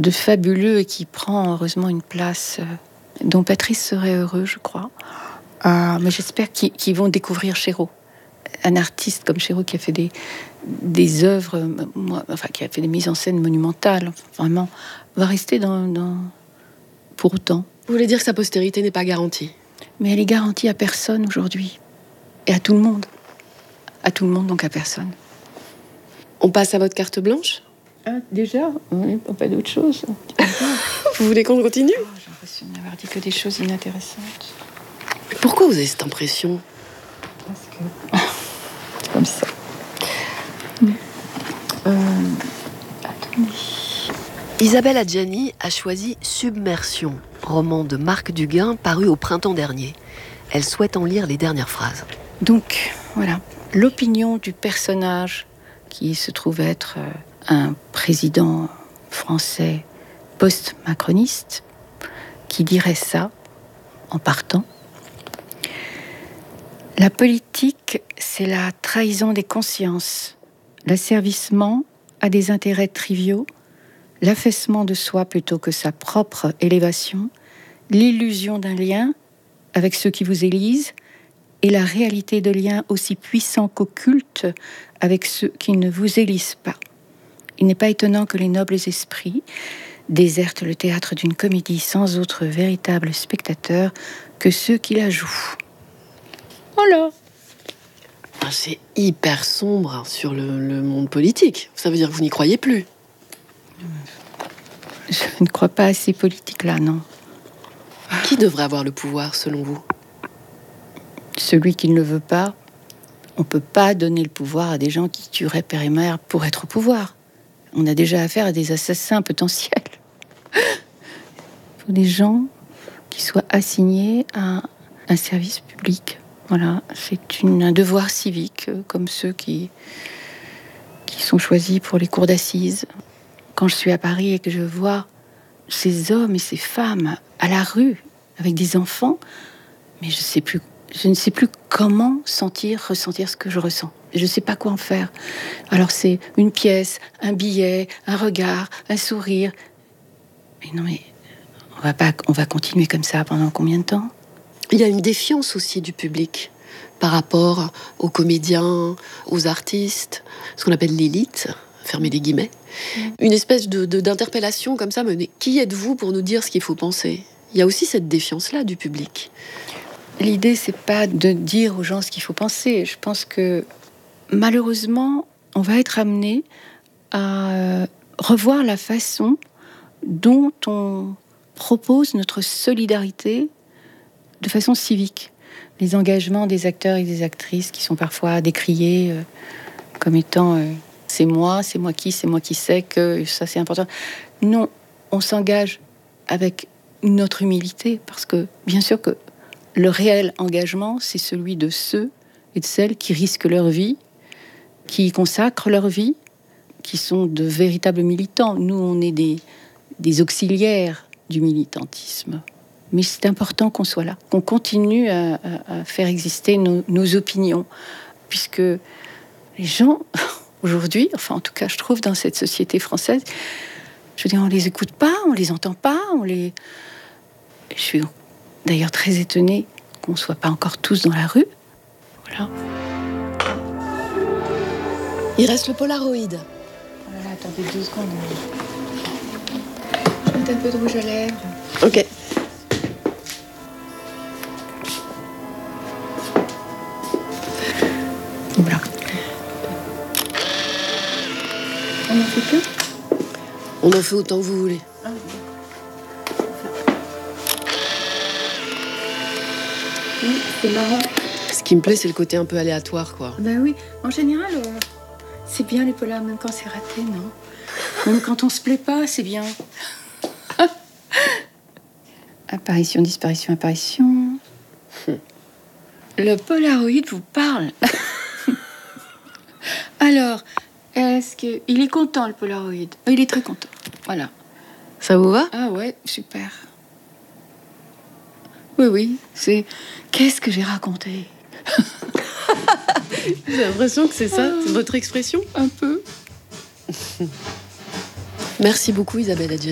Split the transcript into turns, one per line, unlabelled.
de fabuleux et qui prend heureusement une place dont Patrice serait heureux, je crois. Mais j'espère qu'ils vont découvrir Chéreau. Un artiste comme Chéreau qui a fait des œuvres, qui a fait des mises en scène monumentales, vraiment, va rester pour autant.
Vous voulez dire que sa postérité n'est pas garantie?
Mais elle est garantie à personne aujourd'hui. Et à tout le monde. À tout le monde, donc à personne.
On passe à votre carte blanche?
Déjà, oui, pas d'autre chose.
Vous voulez qu'on continue?
J'ai l'impression d'avoir dit que des choses inintéressantes.
Mais pourquoi vous avez cette impression?
Parce que... c'est comme ça. Attendez.
Isabelle Adjani a choisi Submersion, roman de Marc Duguin paru au printemps dernier. Elle souhaite en lire les dernières phrases.
Donc, voilà. L'opinion du personnage qui se trouve être un président français post-macroniste qui dirait ça en partant. La politique, c'est la trahison des consciences, l'asservissement à des intérêts triviaux, l'affaissement de soi plutôt que sa propre élévation, l'illusion d'un lien avec ceux qui vous élisent et la réalité de liens aussi puissants qu'occultes avec ceux qui ne vous élisent pas. Il n'est pas étonnant que les nobles esprits désertent le théâtre d'une comédie sans autre véritable spectateur que ceux qui la jouent. Voilà.
C'est hyper sombre sur le monde politique. Ça veut dire que vous n'y croyez plus?
Je ne crois pas à ces politiques-là, non.
Qui devrait avoir le pouvoir, selon vous?
Celui qui ne le veut pas. On ne peut pas donner le pouvoir à des gens qui tueraient père et mère pour être au pouvoir. On a déjà affaire à des assassins potentiels. Il faut des gens qui soient assignés à un service public. Voilà, c'est un devoir civique, comme ceux qui sont choisis pour les cours d'assises. Quand je suis à Paris et que je vois ces hommes et ces femmes à la rue avec des enfants, mais je ne sais plus comment ressentir ce que je ressens. Je ne sais pas quoi en faire. Alors c'est une pièce, un billet, un regard, un sourire. Mais non, mais on va continuer comme ça pendant combien de temps?
Il y a une défiance aussi du public par rapport aux comédiens, aux artistes, ce qu'on appelle l'élite, fermez les guillemets. Une espèce d'interpellation comme ça, mais qui êtes-vous pour nous dire ce qu'il faut penser? Il y a aussi cette défiance-là du public.
L'idée, c'est pas de dire aux gens ce qu'il faut penser. Je pense que, malheureusement, on va être amené à revoir la façon dont on propose notre solidarité de façon civique. Les engagements des acteurs et des actrices qui sont parfois décriés comme étant c'est moi qui sais que ça c'est important. Non, on s'engage avec notre humilité parce que bien sûr que le réel engagement c'est celui de ceux et de celles qui risquent leur vie, qui y consacrent leur vie, qui sont de véritables militants. Nous, on est des auxiliaires du militantisme. Mais c'est important qu'on soit là, qu'on continue à faire exister nos opinions. Puisque les gens, aujourd'hui, enfin en tout cas je trouve dans cette société française, je veux dire, on les écoute pas, on les entend pas, Je suis d'ailleurs très étonnée qu'on soit pas encore tous dans la rue. Voilà.
Il reste le Polaroid.
Oh là là, attendez 2 secondes. Je vais mettre un peu de rouge à lèvres.
Ok.
Voilà. On en fait que?
On en fait autant que vous voulez.
Oui, c'est marrant.
Ce qui me plaît, c'est le côté un peu aléatoire, quoi.
Ben oui, en général, c'est bien les polars, même quand c'est raté, non? Même quand on se plaît pas, c'est bien. Apparition, disparition, apparition. Le Polaroid vous parle. Alors, est-ce que... Il est content, le Polaroid. Il est très content. Voilà.
Ça vous va?
Ah ouais, super. Oui, c'est... Qu'est-ce que j'ai raconté?
J'ai l'impression que c'est ça, c'est votre expression.
Un peu.
Merci beaucoup, Isabelle Adjani.